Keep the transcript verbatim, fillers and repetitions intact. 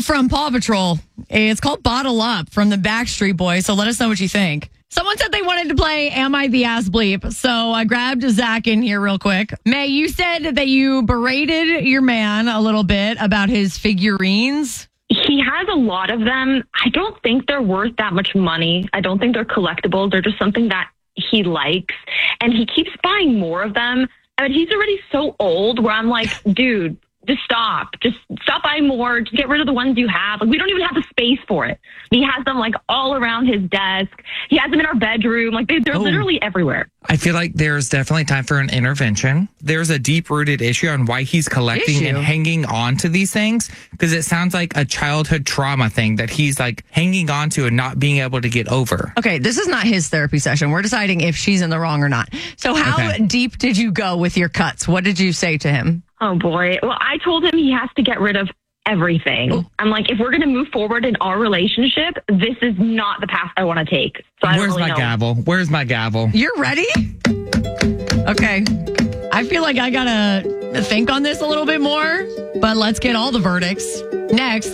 from Paw Patrol. It's called Bottle Up from the Backstreet Boys. So let us know what you think. Someone said they wanted to play Am I the Ass Bleep? So I grabbed Zach in here real quick. May, you said that you berated your man a little bit about his figurines. He has a lot of them. I don't think they're worth that much money. I don't think they're collectible. They're just something that he likes. And he keeps buying more of them. I mean, he's already so old where I'm like, dude, just stop. Just stop buying more. Just get rid of the ones you have. Like, we don't even have the space for it. He has them like all around his desk. He has them in our bedroom. Like they, they're oh. literally everywhere. I feel like there's definitely time for an intervention. There's a deep-rooted issue on why he's collecting Issue? and hanging on to these things, because it sounds like a childhood trauma thing that he's like hanging on to and not being able to get over. Okay, this is not his therapy session. We're deciding if she's in the wrong or not. So how Okay. deep did you go with your cuts? What did you say to him? Oh, boy. Well, I told him he has to get rid of everything. Oh. I'm like, if we're going to move forward in our relationship, this is not the path I want to take. So I don't Where's really my know. gavel? Where's my gavel? You're ready? Okay. I feel like I gotta think on this a little bit more, but let's get all the verdicts next.